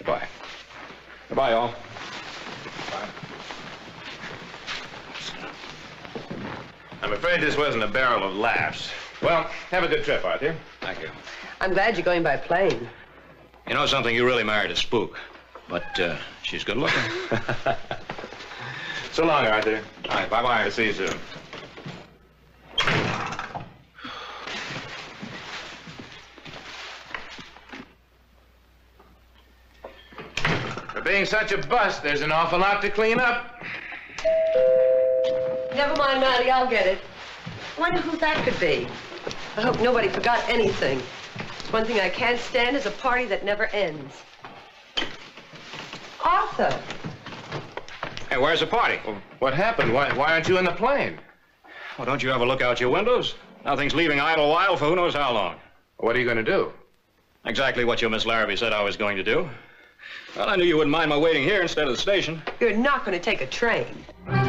Goodbye. Goodbye, all. Bye. I'm afraid this wasn't a barrel of laughs. Well, have a good trip, Arthur. Thank you. I'm glad you're going by plane. You know something? You really married a spook. But she's good looking. So long, Arthur. All right, bye-bye. I'll see you soon. For being such a bust, there's an awful lot to clean up. Never mind, Matty, I'll get it. I wonder who that could be. I hope nobody forgot anything. One thing I can't stand is a party that never ends. Arthur! Hey, where's the party? Well, what happened? Why aren't you in the plane? Well, don't you ever look out your windows? Nothing's leaving Idlewild for who knows how long. What are you going to do? Exactly what your Miss Larrabee said I was going to do. Well, I knew you wouldn't mind my waiting here instead of the station. You're not going to take a train.